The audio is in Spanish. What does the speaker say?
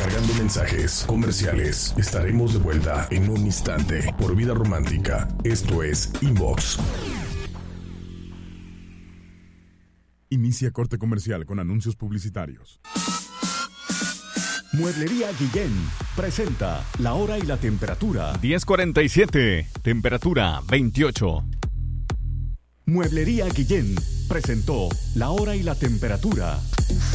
Cargando mensajes comerciales. Estaremos de vuelta en un instante por Vida Romántica. Esto es Inbox. Inicia corte comercial con anuncios publicitarios. Mueblería Guillén presenta la hora y la temperatura. 10:47, temperatura 28. Mueblería Guillén presentó la hora y la temperatura.